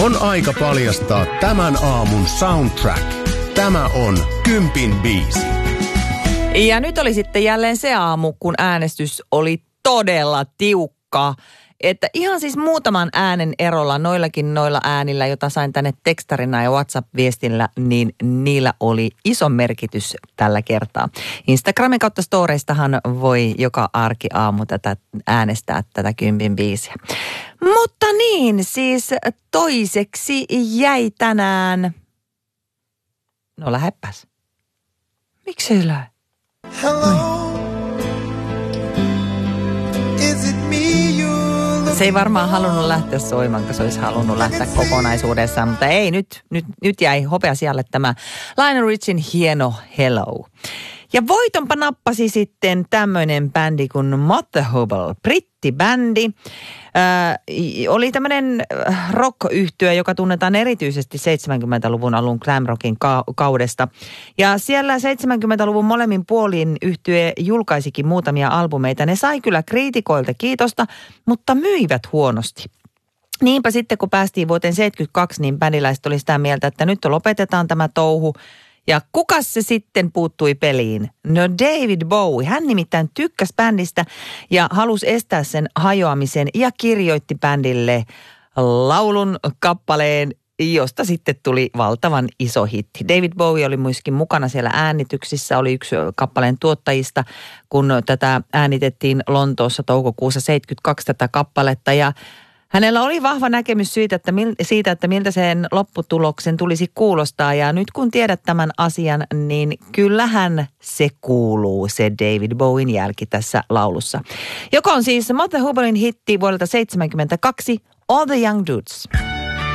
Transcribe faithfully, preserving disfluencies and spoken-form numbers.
On aika paljastaa tämän aamun soundtrack. Tämä on Kympin biisi. Ja nyt oli sitten jälleen se aamu, kun äänestys oli todella tiukka. Että ihan siis muutaman äänen erolla, noillakin noilla äänillä, jota sain tänne tekstarina ja WhatsApp-viestillä, niin niillä oli iso merkitys tällä kertaa. Instagramin kautta storeistahan voi joka arki aamu tätä äänestää tätä Kympin biisiä. Mutta niin, siis toiseksi jäi tänään... No lähepäs. Miksi ei lähe? Hello. Is it me you? Se ei varmaan halunnut lähteä soimaan, kun se olisi halunnut lähteä kokonaisuudessaan, mutta ei, nyt, nyt, nyt jäi hopea sijalle tämä Lionel Richin hieno Hello. Ja voitonpa nappasi sitten tämmöinen bändi kuin Mott the Hoople, brittibändi. Äh, oli tämmöinen rock-yhtye, joka tunnetaan erityisesti seitsemänkymmentäluvun alun glam rockin ka- kaudesta. Ja siellä seitsemänkymmentäluvun molemmin puolin yhtye julkaisikin muutamia albumeita. Ne sai kyllä kriitikoilta kiitosta, mutta myivät huonosti. Niinpä sitten, kun päästiin vuoteen seitsemänkymmentäkaksi, niin bändiläiset oli sitä mieltä, että nyt lopetetaan tämä touhu. Ja kukas se sitten puuttui peliin? No David Bowie. Hän nimittäin tykkäsi bändistä ja halusi estää sen hajoamisen ja kirjoitti bändille laulun kappaleen, josta sitten tuli valtavan iso hitti. David Bowie oli myöskin mukana siellä äänityksissä, oli yksi kappaleen tuottajista, kun tätä äänitettiin Lontoossa toukokuussa seitsemänkymmentäkaksi tätä kappaletta ja hänellä oli vahva näkemys siitä että, mil, siitä, että miltä sen lopputuloksen tulisi kuulostaa ja nyt kun tiedät tämän asian, niin kyllähän se kuuluu, se David Bowien jälki tässä laulussa. Joka on siis Mott the Hooplen hitti vuodelta seitsemänkymmentäkaksi, All the Young Dudes.